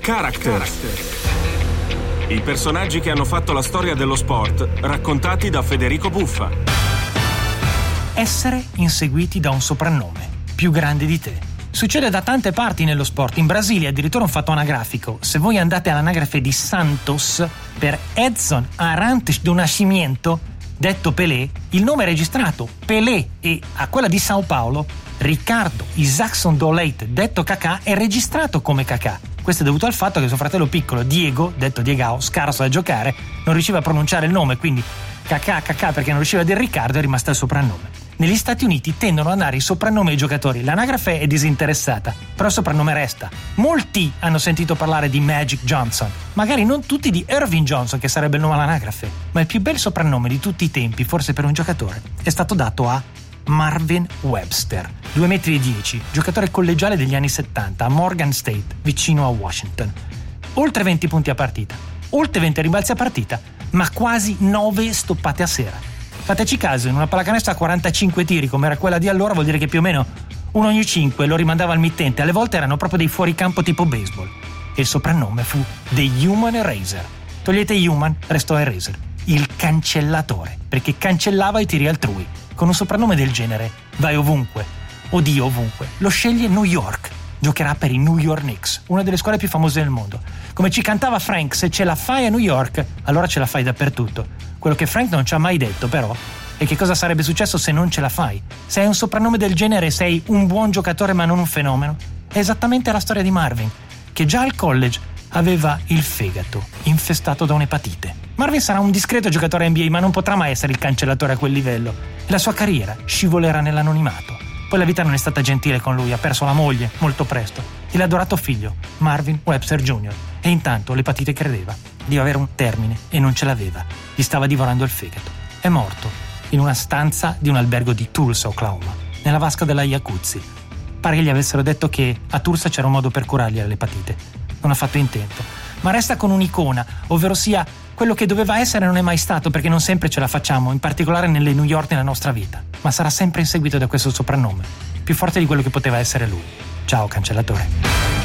Characters. I personaggi che hanno fatto la storia dello sport, raccontati da Federico Buffa. Essere inseguiti da un soprannome più grande di te. Succede da tante parti nello sport. In Brasile addirittura un fatto anagrafico. Se voi andate all'anagrafe di Santos per Edson Arantes do Nascimento, detto Pelé, il nome è registrato Pelé, e a quella di Sao Paulo Ricardo Isaacson do Leite, detto Cacà, è registrato come Cacà. Questo è dovuto al fatto che suo fratello piccolo Diego, detto Diegao, scarso a giocare, non riusciva a pronunciare il nome, quindi Cacà perché non riusciva a dire Riccardo, è rimasto il soprannome. Negli Stati Uniti tendono a dare i soprannomi ai giocatori. L'anagrafe è disinteressata, però il soprannome resta. Molti hanno sentito parlare di Magic Johnson, magari non tutti di Irving Johnson, che sarebbe il nome all'anagrafe, ma il più bel soprannome di tutti i tempi, forse per un giocatore, è stato dato a Marvin Webster, 2,10 metri, giocatore collegiale degli anni 70 a Morgan State, vicino a Washington. Oltre 20 punti a partita, oltre 20 rimbalzi a partita, ma quasi 9 stoppate a sera. Fateci caso, in una pallacanestro a 45 tiri, come era quella di allora, vuol dire che più o meno uno ogni 5 lo rimandava al mittente. Alle volte erano proprio dei fuoricampo tipo baseball. E il soprannome fu The Human Eraser. Togliete Human, restò Eraser, il cancellatore, perché cancellava i tiri altrui. Con un soprannome del genere vai ovunque, oddio ovunque. Lo sceglie New York, giocherà per i New York Knicks, una delle squadre più famose del mondo. Come ci cantava Frank, se ce la fai a New York, allora ce la fai dappertutto. Quello che Frank non ci ha mai detto, però, è che cosa sarebbe successo se non ce la fai. Se hai un soprannome del genere sei un buon giocatore ma non un fenomeno. È esattamente la storia di Marvin, che già al college aveva il fegato infestato da un'epatite. Marvin sarà un discreto giocatore NBA, ma non potrà mai essere il cancellatore a quel livello. La sua carriera scivolerà nell'anonimato. Poi la vita non è stata gentile con lui, ha perso la moglie molto presto e l'adorato figlio, Marvin Webster Jr. E intanto l'epatite credeva di avere un termine e non ce l'aveva. Gli stava divorando il fegato. È morto in una stanza di un albergo di Tulsa, Oklahoma, nella vasca della Jacuzzi. Pare che gli avessero detto che a Tulsa c'era un modo per curargli l'epatite. Non ha fatto intento, ma resta con un'icona, ovvero sia quello che doveva essere non è mai stato, perché non sempre ce la facciamo, in particolare nelle New York nella nostra vita, ma sarà sempre inseguito da questo soprannome, più forte di quello che poteva essere lui. Ciao cancellatore.